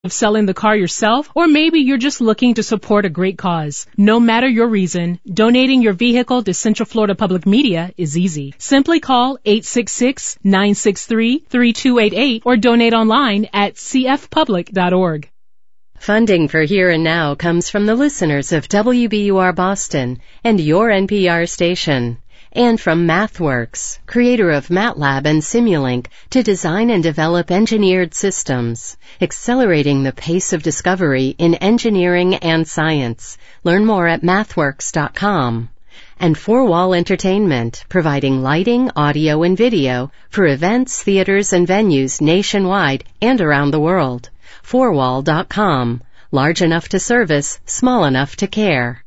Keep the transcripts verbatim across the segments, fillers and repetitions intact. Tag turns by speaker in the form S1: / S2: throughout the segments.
S1: of selling the car yourself, or maybe you're just looking to support a great cause. No matter your reason, donating your vehicle to Central Florida Public Media is easy. Simply call eight six six, nine six three, three two eight eight or donate online at c f public dot org.
S2: Funding for Here and Now comes from the listeners of W B U R Boston and your N P R station. And from MathWorks, creator of MATLAB and Simulink, to design and develop engineered systems, accelerating the pace of discovery in engineering and science. Learn more at mathworks dot com. And Four Wall Entertainment, providing lighting, audio, and video for events, theaters, and venues nationwide and around the world. four wall dot com. Large enough to service, small enough to care.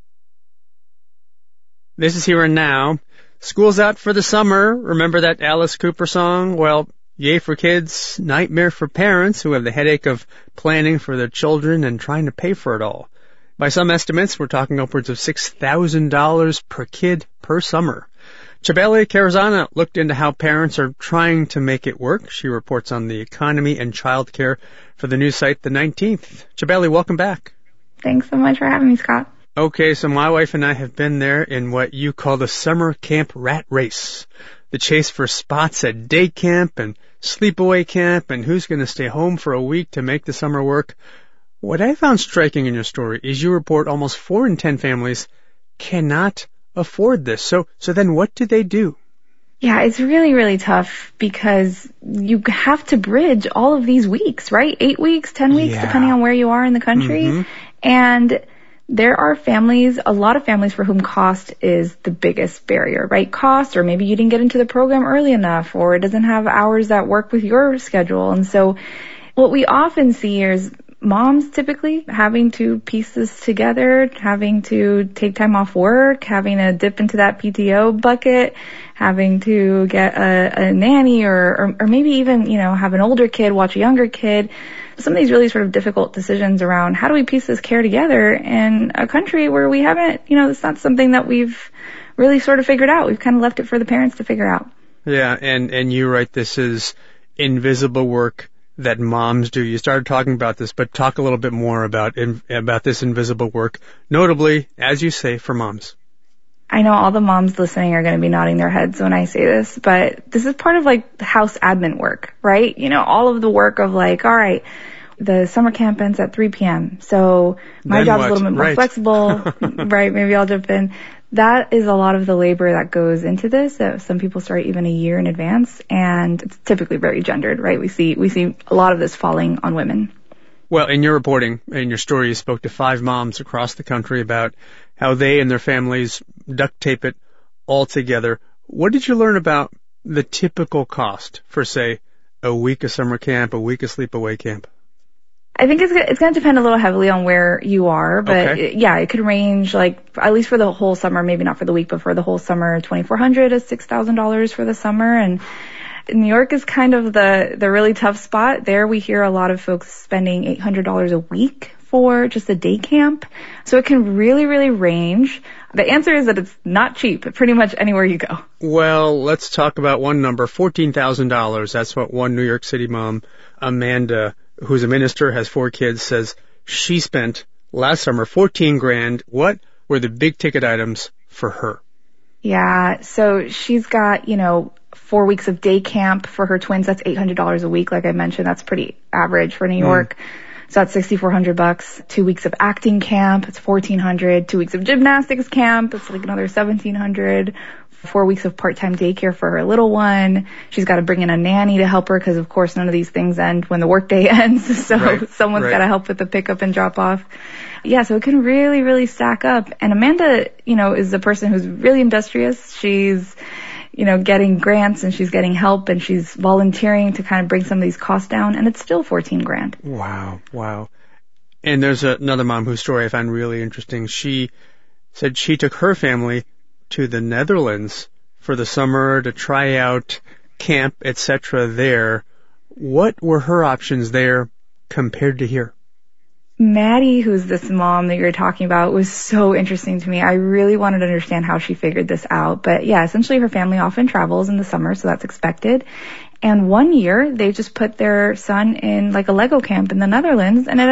S3: This is Here and Now. School's out for the summer. Remember that Alice Cooper song? Well, yay for kids, nightmare for parents who have the headache of planning for their children and trying to pay for it all. By some estimates, we're talking upwards of six thousand dollars per kid per summer. Chabeli Carazana looked into how parents are trying to make it work. She reports on the economy and childcare for the news site The nineteenth. Chabeli, welcome back.
S4: Thanks so much for having me, Scott.
S3: Okay, so my wife and I have been there in what you call the summer camp rat race. The chase for spots at day camp and sleepaway camp and who's going to stay home for a week to make the summer work. What I found striking in your story is you report almost four in ten families cannot afford this. So, so then what do they do?
S4: Yeah, it's really, really tough because you have to bridge all of these weeks, right? Eight weeks, ten weeks,
S3: yeah.
S4: depending on where you are in the country.
S3: Mm-hmm.
S4: And there are families, a lot of families for whom cost is the biggest barrier, right? Cost, or maybe you didn't get into the program early enough, or it doesn't have hours that work with your schedule. And so what we often see is moms typically having to piece this together, having to take time off work, having to dip into that P T O bucket, having to get a, a nanny, or, or, or maybe even, you know, have an older kid watch a younger kid. Some of these really sort of difficult decisions around how do we piece this care together in a country where we haven't, you know, it's not something that we've really sort of figured out. We've kind of left it for the parents to figure out.
S3: Yeah, and, and you write this is invisible work that moms do. You started talking about this, but talk a little bit more about in, about this invisible work, notably, as you say, for moms.
S4: I know all the moms listening are going to be nodding their heads when I say this, but this is part of like house admin work, right? You know, all of the work of like, all right, the summer camp ends at three p.m. So my
S3: Then
S4: job's
S3: what?
S4: a little bit more
S3: right.
S4: flexible, right? Maybe I'll jump in. That is a lot of the labor that goes into this. So some people start even a year in advance, and it's typically very gendered, right? We see, we see a lot of this falling on women.
S3: Well, in your reporting, in your story, you spoke to five moms across the country about how they and their families duct tape it all together. What did you learn about the typical cost for, say, a week of summer camp, a week of sleepaway camp?
S4: I think it's it's going to depend a little heavily on where you are, but
S3: Okay.
S4: it, yeah, it could range like at least for the whole summer, maybe not for the week, but for the whole summer, twenty-four hundred dollars to six thousand dollars for the summer. And New York is kind of the the really tough spot. There we hear a lot of folks spending eight hundred dollars a week for just a day camp. So it can really, really range. The answer is that it's not cheap pretty much anywhere you go.
S3: Well, let's talk about one number, fourteen thousand dollars. That's what one New York City mom, Amanda, who's a minister, has four kids, says she spent last summer fourteen grand. What were the big ticket items for her?
S4: Yeah, so she's got, you know, four weeks of day camp for her twins. That's eight hundred dollars a week. Like I mentioned, that's pretty average for New York. Mm. So that's sixty-four hundred bucks. Two weeks of acting camp, it's fourteen hundred. Two weeks of gymnastics camp, it's like another seventeen hundred. Four weeks of part-time daycare for her little one. She's got to bring in a nanny to help her because, of course, none of these things end when the workday ends. So
S3: right,
S4: someone's
S3: right.
S4: got to help with the pickup and drop off. Yeah, so it can really, really stack up. And Amanda, you know, is a person who's really industrious. She's, you know, getting grants and she's getting help and she's volunteering to kind of bring some of these costs down. And it's still fourteen grand.
S3: Wow, wow. And there's another mom whose story I found really interesting. She said she took her family to the Netherlands for the summer to try out camp, et cetera there. What were her options there compared to here?
S4: Maddie, who's this mom that you're talking about, was so interesting to me. I really wanted to understand how she figured this out. But yeah, essentially her family often travels in the summer, so that's expected. And one year, they just put their son in like a Lego camp in the Netherlands, and it